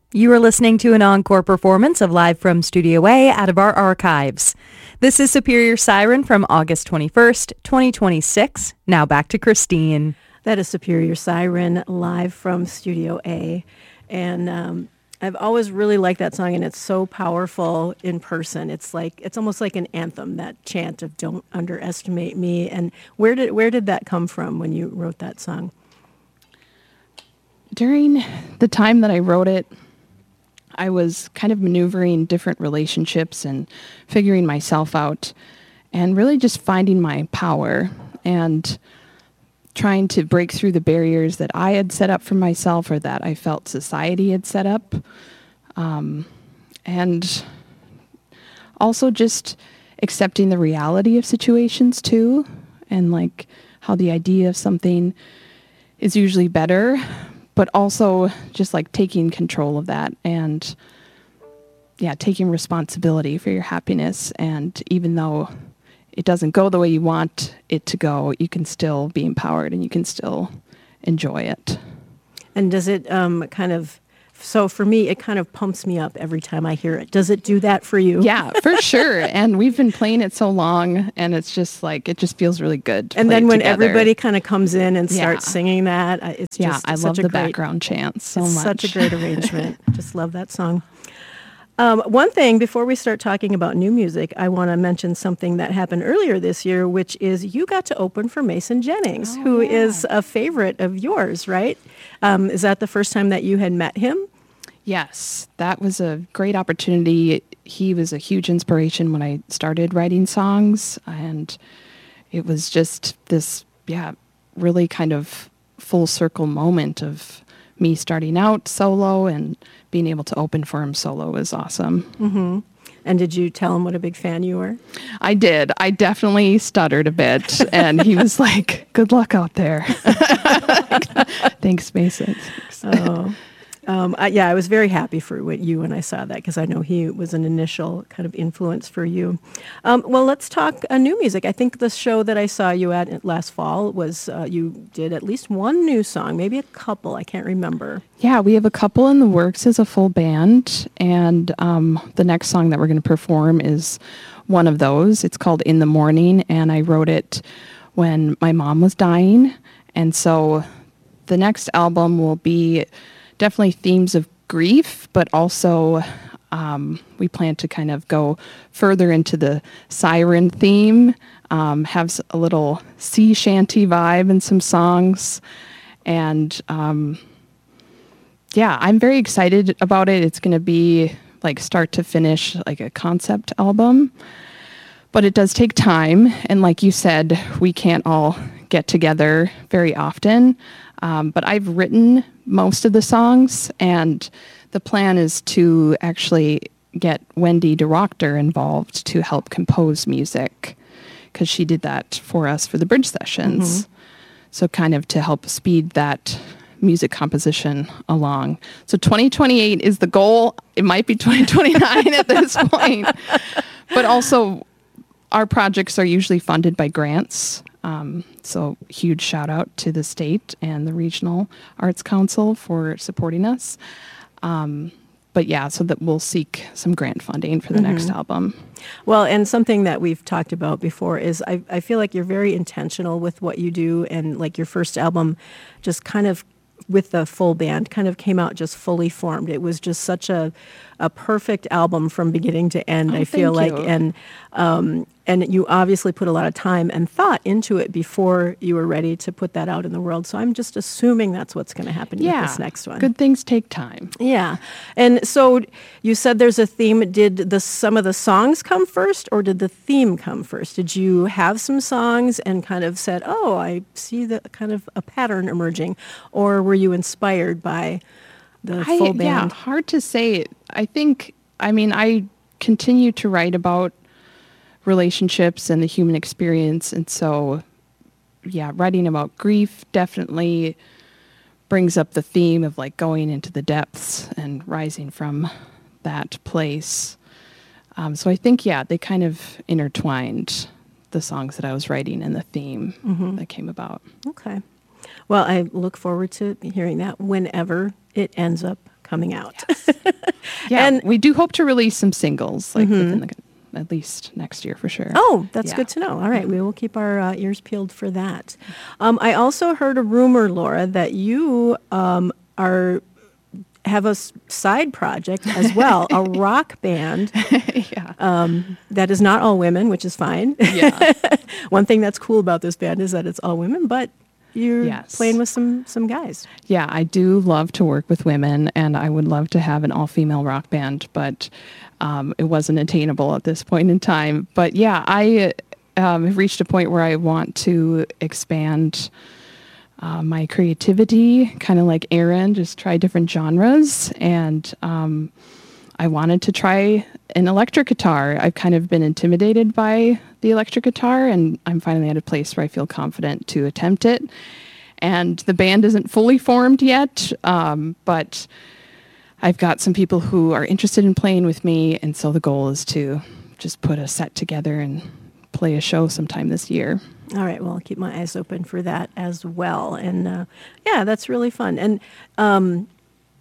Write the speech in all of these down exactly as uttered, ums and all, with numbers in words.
You are listening to an encore performance of Live from Studio A out of our archives. This is Superior Siren from August twenty-first, twenty twenty-six. Now back to Christine. That is Superior Siren live from Studio A. And um, I've always really liked that song, and it's so powerful in person. It's like it's almost like an anthem, that chant of "Don't underestimate me." And where did where did that come from when you wrote that song? During the time that I wrote it, I was kind of maneuvering different relationships and figuring myself out and really just finding my power and trying to break through the barriers that I had set up for myself or that I felt society had set up. Um, and also just accepting the reality of situations too, and like how the idea of something is usually better, but also just like taking control of that and yeah, taking responsibility for your happiness. And even though it doesn't go the way you want it to go, you can still be empowered and you can still enjoy it. And does it um, kind of, so for me, it kind of pumps me up every time I hear it. Does it do that for you? Yeah, for sure. And we've been playing it so long, and it's just like, it just feels really good to And play then it when together. Everybody kind of comes in and starts Yeah. singing that, uh, it's Yeah, just I such love a the great, background chants so it's much. such a great arrangement. Just love that song. Um, one thing, before we start talking about new music, I want to mention something that happened earlier this year, which is you got to open for Mason Jennings, Oh, who yeah. is a favorite of yours, right? Um, is that the first time that you had met him? Yes, that was a great opportunity. He was a huge inspiration when I started writing songs, and it was just this, yeah, really kind of full circle moment of me starting out solo and being able to open for him solo was awesome. Mm-hmm. And did you tell him what a big fan you were? I did. I definitely stuttered a bit, and he was like, "Good luck out there." Thanks, Mason. Oh. Um, I, yeah, I was very happy for what you when I saw that, because I know he was an initial kind of influence for you. Um, well, let's talk uh, new music. I think the show that I saw you at last fall was uh, you did at least one new song, maybe a couple. I can't remember. Yeah, we have a couple in the works as a full band, and um, the next song that we're going to perform is one of those. It's called In the Morning, and I wrote it when my mom was dying, and so the next album will be definitely themes of grief, but also um, we plan to kind of go further into the siren theme, um, have s- a little sea shanty vibe in some songs, and um, yeah, I'm very excited about it. It's going to be like start to finish, like a concept album, but it does take time, and like you said, we can't all get together very often. Um, but I've written most of the songs, and the plan is to actually get Wendy DeRochter involved to help compose music, because she did that for us for the bridge sessions. Mm-hmm. So kind of to help speed that music composition along. So twenty twenty-eight is the goal. It might be twenty twenty-nine at this point. But also, our projects are usually funded by grants. Um, so huge shout out to the state and the Regional Arts Council for supporting us. Um, but yeah, so that we'll seek some grant funding for the mm-hmm. next album. Well, and something that we've talked about before is I, I feel like you're very intentional with what you do, and like your first album just kind of with the full band kind of came out just fully formed. It was just such a a perfect album from beginning to end, oh, I feel like. You. And um, and you obviously put a lot of time and thought into it before you were ready to put that out in the world. So I'm just assuming that's what's going to happen yeah, with this next one. Good things take time. Yeah. And so you said there's a theme. Did the some of the songs come first, or did the theme come first? Did you have some songs and kind of said, oh, I see the kind of a pattern emerging, or were you inspired by the I, full band? Yeah, hard to say. I think, I mean, I continue to write about relationships and the human experience. And so, yeah, writing about grief definitely brings up the theme of like going into the depths and rising from that place. Um, so I think, yeah, they kind of intertwined the songs that I was writing and the theme mm-hmm. that came about. Okay. Well, I look forward to hearing that whenever it ends up coming out. Yes. Yeah, And- we do hope to release some singles, like Mhm. within the, at least next year for sure. Oh, that's Yeah. good to know. All right, we will keep our uh, ears peeled for that. Um, I also heard a rumor, Laura, that you um, are have a s- side project as well, a rock band Yeah. um, that is not all women, which is fine. Yeah. One thing that's cool about this band is that it's all women, but you're Yes. playing with some some guys. Yeah, I do love to work with women, and I would love to have an all-female rock band, but um, it wasn't attainable at this point in time. But yeah, I um, have reached a point where I want to expand uh, my creativity, kind of like Aaron, just try different genres. And um, I wanted to try an electric guitar. I've kind of been intimidated by the electric guitar, and I'm finally at a place where I feel confident to attempt it. And the band isn't fully formed yet, um, but I've got some people who are interested in playing with me, and so the goal is to just put a set together and play a show sometime this year. All right, well, I'll keep my eyes open for that as well. And uh, yeah, that's really fun. And um,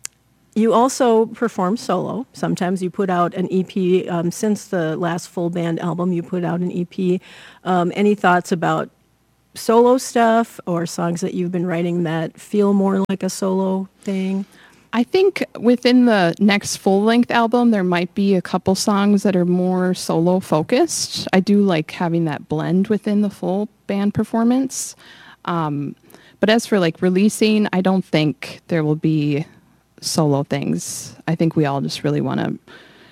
you also perform solo. Sometimes you put out an E P. Um, since the last full band album, you put out an E P. Um, any thoughts about solo stuff or songs that you've been writing that feel more like a solo thing? I think within the next full-length album, there might be a couple songs that are more solo-focused. I do like having that blend within the full band performance. Um, but as for like releasing, I don't think there will be solo things. I think we all just really want to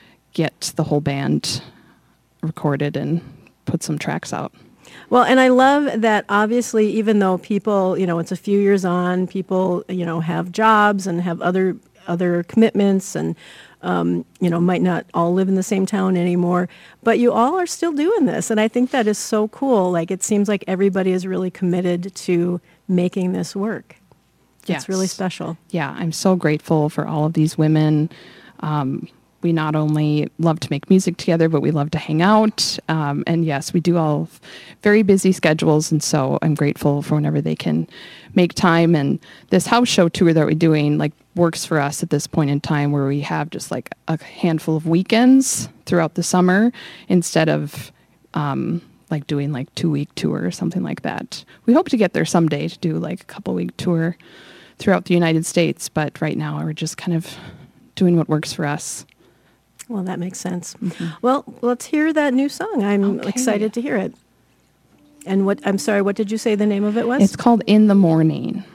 get the whole band recorded and put some tracks out. Well, and I love that obviously, even though people, you know, it's a few years on, people, you know, have jobs and have other other commitments and, um, you know, might not all live in the same town anymore, but you all are still doing this. And I think that is so cool. Like, it seems like everybody is really committed to making this work. It's Yes. really special. Yeah, I'm so grateful for all of these women. Um, we not only love to make music together, but we love to hang out. Um, and yes, we do all have very busy schedules. And so I'm grateful for whenever they can make time. And this house show tour that we're doing, like, works for us at this point in time where we have just like a handful of weekends throughout the summer instead of um, like doing like two week tour or something like that. We hope to get there someday to do like a couple week tour throughout the United States. But right now we're just kind of doing what works for us. Well, that makes sense. Mm-hmm. Well, let's hear that new song. I'm Okay. excited to hear it. And what, I'm sorry, what did you say the name of it was? It's called In the Morning.